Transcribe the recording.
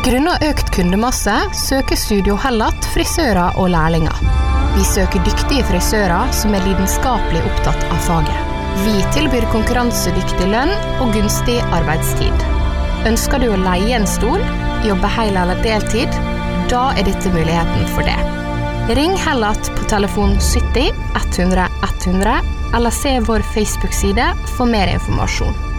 Grunnet økt kundemasse søker Studio Hellat frisører og lærlinger. Vi søker dyktige frisører som lidenskapelig opptatt av faget. Vi tilbyr konkurransedyktig lønn og gunstig arbeidstid. Ønsker du å leie en stol, jobbe hel eller deltid, da dette muligheten for det. Ring Hellat på telefon 70 100 100 eller se vår Facebook-side for mer informasjon.